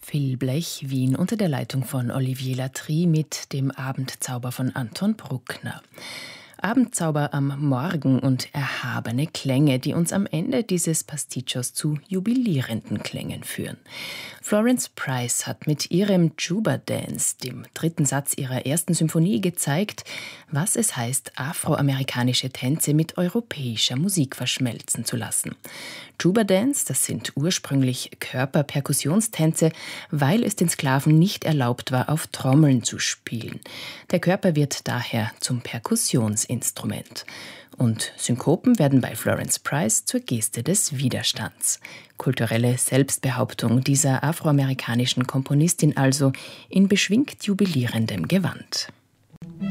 Phil Blech, Wien, unter der Leitung von Olivier Latry mit dem Abendzauber von Anton Bruckner. Abendzauber am Morgen und erhabene Klänge, die uns am Ende dieses Pasticcios zu jubilierenden Klängen führen. Florence Price hat mit ihrem Juba Dance, dem dritten Satz ihrer ersten Symphonie, gezeigt, was es heißt, afroamerikanische Tänze mit europäischer Musik verschmelzen zu lassen. Juba Dance, das sind ursprünglich Körperperkussionstänze, weil es den Sklaven nicht erlaubt war, auf Trommeln zu spielen. Der Körper wird daher zum Perkussionsinstrument. Und Synkopen werden bei Florence Price zur Geste des Widerstands. Kulturelle Selbstbehauptung dieser afroamerikanischen Komponistin also in beschwingt jubilierendem Gewand.